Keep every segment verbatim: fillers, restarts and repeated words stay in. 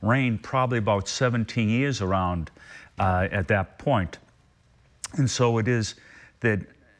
reigned probably about seventeen years around uh, at that point. And so it is that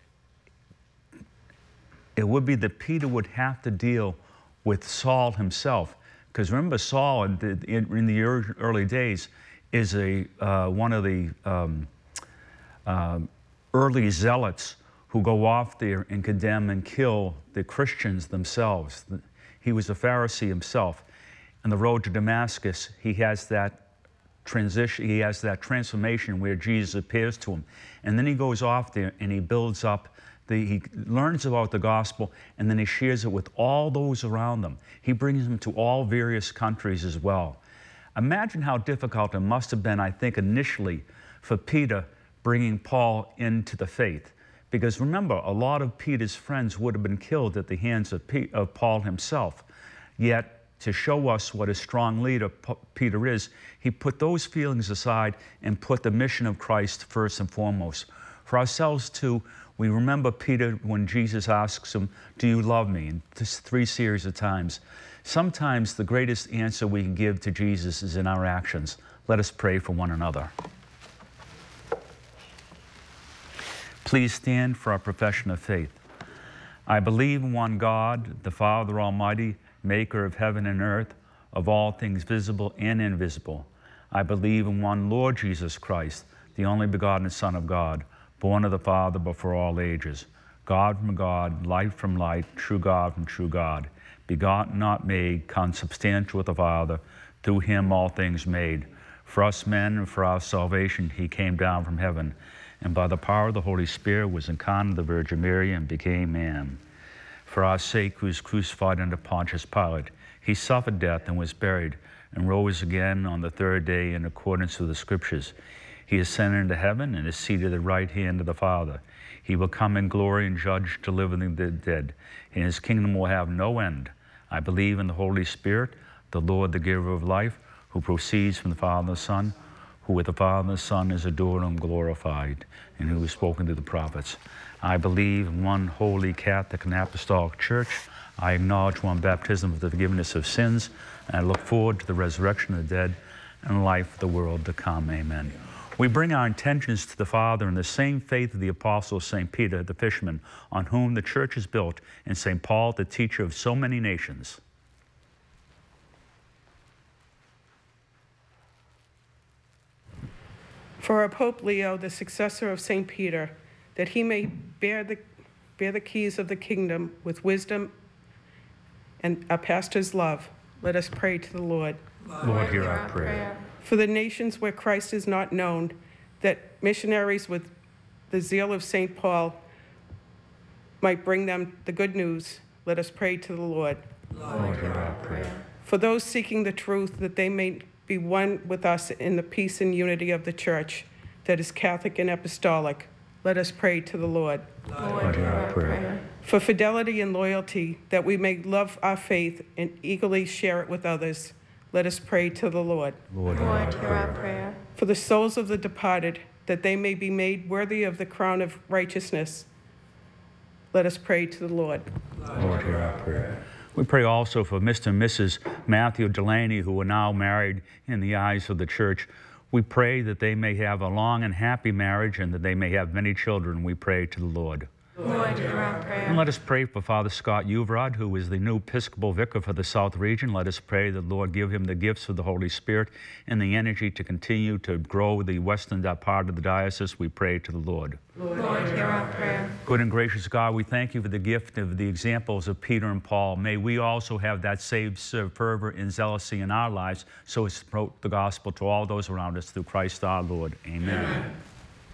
it would be that Peter would have to deal with Saul himself. Because remember, Saul in the, in the early days is a, uh, one of the um, uh, early zealots who go off there and condemn and kill the Christians themselves. He was a Pharisee himself. On the road to Damascus, he has that transition, he has that transformation where Jesus appears to him. And then he goes off there and he builds up, the, he learns about the gospel, and then he shares it with all those around them. He brings them to all various countries as well. Imagine how difficult it must have been, I think, initially for Peter bringing Paul into the faith. Because remember, a lot of Peter's friends would have been killed at the hands of, P of Paul himself. Yet, to show us what a strong leader P Peter is, he put those feelings aside and put the mission of Christ first and foremost. For ourselves too, we remember Peter when Jesus asks him, "Do you love me?" And this three series of times. Sometimes the greatest answer we can give to Jesus is in our actions. Let us pray for one another. Please stand for our profession of faith. I believe in one God, the Father Almighty, maker of heaven and earth, of all things visible and invisible. I believe in one Lord Jesus Christ, the only begotten Son of God, born of the Father before all ages, God from God, light from light, true God from true God, begotten, not made, consubstantial with the Father, through him all things made. For us men and for our salvation he came down from heaven, and by the power of the Holy Spirit was incarnate of the Virgin Mary and became man. For our sake, who was crucified under Pontius Pilate, he suffered death and was buried, and rose again on the third day in accordance with the Scriptures. He ascended into heaven and is seated at the right hand of the Father. He will come in glory and judge the living and the dead, and his kingdom will have no end. I believe in the Holy Spirit, the Lord, the giver of life, who proceeds from the Father and the Son, who with the Father and the Son is adored and glorified, and who has spoken to the prophets. I believe in one holy Catholic and Apostolic Church. I acknowledge one baptism for the forgiveness of sins, and I look forward to the resurrection of the dead and life of the world to come. Amen. We bring our intentions to the Father in the same faith of the Apostle Saint Peter, the fisherman, on whom the Church is built, and Saint Paul, the teacher of so many nations. For our Pope Leo, the successor of Saint Peter, that he may bear the, bear the keys of the kingdom with wisdom and our pastor's love, let us pray to the Lord. Lord, Lord hear our prayer. For the nations where Christ is not known, that missionaries with the zeal of Saint Paul might bring them the good news, let us pray to the Lord. Lord, hear our prayer. For those seeking the truth, that they may be one with us in the peace and unity of the Church that is Catholic and Apostolic, let us pray to the Lord. Lord, hear our prayer. For fidelity and loyalty, that we may love our faith and eagerly share it with others, let us pray to the Lord. Lord, hear our prayer. prayer. For the souls of the departed, that they may be made worthy of the crown of righteousness, let us pray to the Lord. Lord, hear our prayer. We pray also for Mister and Missus Matthew Delaney, who are now married in the eyes of the Church. We pray that they may have a long and happy marriage and that they may have many children. We pray to the Lord. Lord, hear our prayer. And let us pray for Father Scott Uvrod, who is the new Episcopal Vicar for the South Region. Let us pray that the Lord give him the gifts of the Holy Spirit and the energy to continue to grow the western part of the diocese. We pray to the Lord. Lord, Lord hear our prayer. Good and gracious God, we thank you for the gift of the examples of Peter and Paul. May we also have that same fervor and zealousy in our lives so as to promote the gospel to all those around us through Christ our Lord. Amen. Amen.